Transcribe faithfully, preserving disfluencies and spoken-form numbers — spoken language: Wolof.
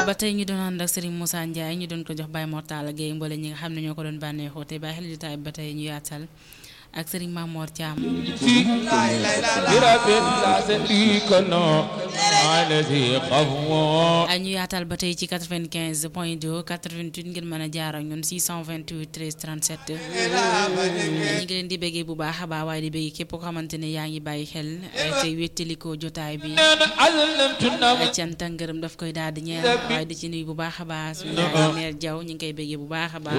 ba tey ñu doon ànd ak Serigne Moussa Ndiaye ñu doon ko jox Baye Mortala Gueye mbole ñi nga xam ne ñoo ko doon bànneexoo te bàyyi xel jotaay ba tey ñu yaatal ak Serigne Mamor Thiam ñu yaatal ba tey ci quatre-vingt-quinze point deux quatre-vingt-huit ngeen mën a jaar ak ñun six cent vingt-huit treize trente-sept ñu ngi leen di béggee bu baax a baax waaye di béggee képp ko xamante ne yaa ngi bàyyi xel tey wéttalikoo jotaay bi cant ak ngërëm daf koy daal di ñeel waaye di ci nuyu bu baax a baax suñu yaay Mère Diaw ñu ngi koy béggee bu baax a baax